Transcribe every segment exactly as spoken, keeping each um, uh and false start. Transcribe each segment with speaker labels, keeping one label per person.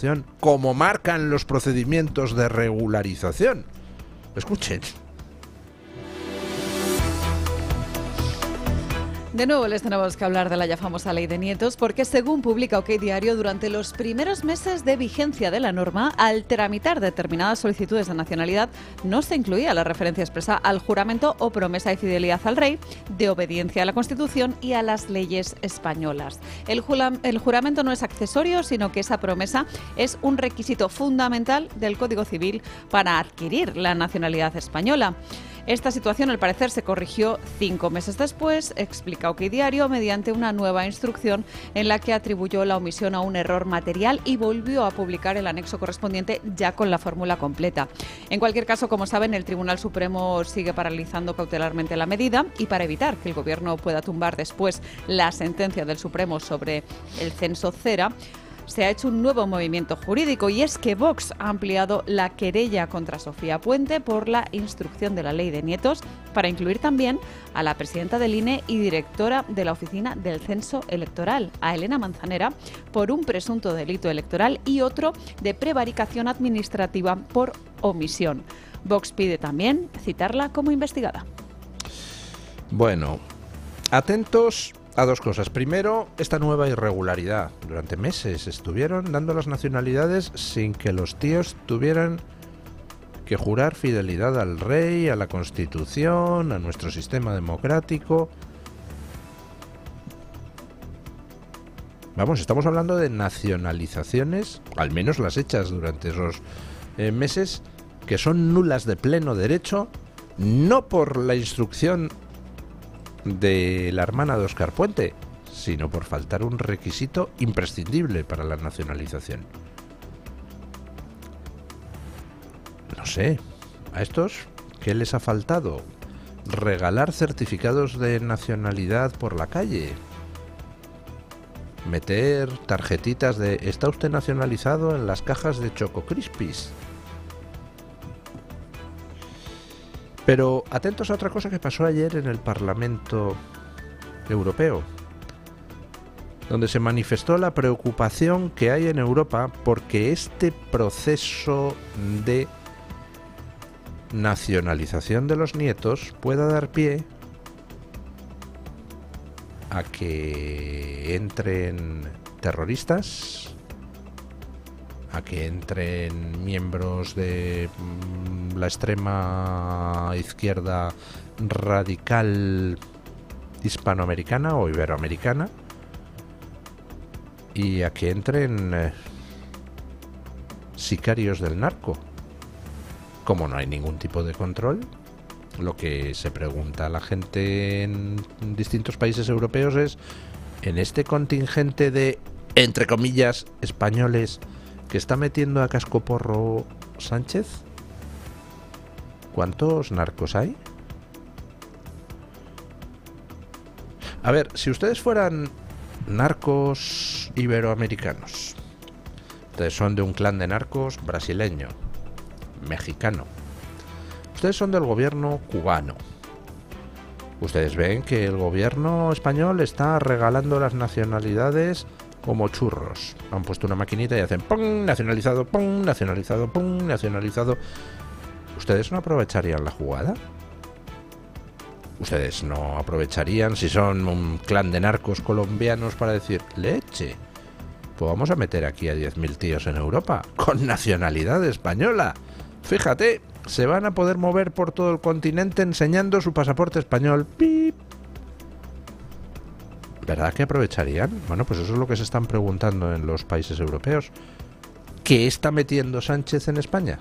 Speaker 1: nacionalización, como marcan los procedimientos de regularización. Escuchen.
Speaker 2: De nuevo les tenemos que hablar de la ya famosa ley de nietos, porque según publica OK Diario, durante los primeros meses de vigencia de la norma, al tramitar determinadas solicitudes de nacionalidad, no se incluía la referencia expresa al juramento o promesa de fidelidad al rey, de obediencia a la Constitución y a las leyes españolas. El, jula- el juramento no es accesorio, sino que esa promesa es un requisito fundamental del Código Civil para adquirir la nacionalidad española. Esta situación, al parecer, se corrigió cinco meses después, explica OK Diario, mediante una nueva instrucción en la que atribuyó la omisión a un error material y volvió a publicar el anexo correspondiente ya con la fórmula completa. En cualquier caso, como saben, el Tribunal Supremo sigue paralizando cautelarmente la medida y para evitar que el Gobierno pueda tumbar después la sentencia del Supremo sobre el censo cera, se ha hecho un nuevo movimiento jurídico, y es que Vox ha ampliado la querella contra Sofía Puente por la instrucción de la ley de nietos para incluir también a la presidenta del I N E y directora de la Oficina del Censo Electoral, a Elena Manzanera, por un presunto delito electoral y otro de prevaricación administrativa por omisión. Vox pide también citarla como investigada.
Speaker 1: Bueno, atentos a dos cosas. Primero, esta nueva irregularidad. Durante meses estuvieron dando las nacionalidades sin que los tíos tuvieran que jurar fidelidad al rey, a la Constitución, a nuestro sistema democrático. Vamos, estamos hablando de nacionalizaciones, al menos las hechas durante esos eh, meses, que son nulas de pleno derecho, no por la instrucción de la hermana de Óscar Puente, sino por faltar un requisito imprescindible para la nacionalización. No sé, a estos, ¿qué les ha faltado? ¿Regalar certificados de nacionalidad por la calle? ¿Meter tarjetitas de ¿está usted nacionalizado en las cajas de Choco Crispies? Pero atentos a otra cosa que pasó ayer en el Parlamento Europeo, donde se manifestó la preocupación que hay en Europa porque este proceso de nacionalización de los nietos pueda dar pie a que entren terroristas, a que entren miembros de la extrema izquierda radical hispanoamericana o iberoamericana, y a que entren eh, sicarios del narco. Como no hay ningún tipo de control, lo que se pregunta a la gente en distintos países europeos es, en este contingente de, entre comillas, españoles que está metiendo a cascoporro Sánchez, ¿cuántos narcos hay? A ver, si ustedes fueran narcos iberoamericanos, ustedes son de un clan de narcos brasileño, mexicano, ustedes son del gobierno cubano, ustedes ven que el gobierno español está regalando las nacionalidades como churros. Han puesto una maquinita y hacen ¡pum! Nacionalizado, ¡pum! Nacionalizado, ¡pum! Nacionalizado. ¿Ustedes no aprovecharían la jugada? ¿Ustedes no aprovecharían, si son un clan de narcos colombianos, para decir, leche, pues vamos a meter aquí a diez mil tíos en Europa con nacionalidad española? Fíjate, se van a poder mover por todo el continente enseñando su pasaporte español. ¡Pip! ¿Verdad que aprovecharían? Bueno, pues eso es lo que se están preguntando en los países europeos. ¿Qué está metiendo Sánchez en España?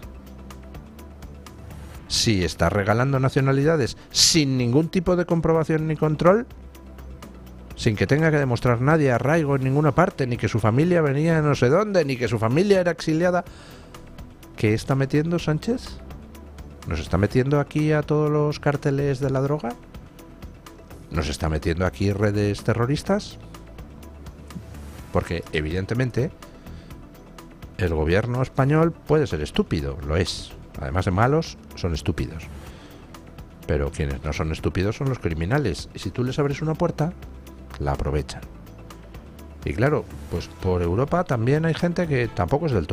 Speaker 1: Si está regalando nacionalidades sin ningún tipo de comprobación ni control, sin que tenga que demostrar nadie arraigo en ninguna parte, ni que su familia venía de no sé dónde, ni que su familia era exiliada, ¿qué está metiendo Sánchez? ¿Nos está metiendo aquí a todos los cárteles de la droga? ¿Nos está metiendo aquí redes terroristas? Porque, evidentemente, el gobierno español puede ser estúpido, lo es. Además de malos, son estúpidos. Pero quienes no son estúpidos son los criminales. Y si tú les abres una puerta, la aprovechan. Y claro, pues por Europa también hay gente que tampoco es del todo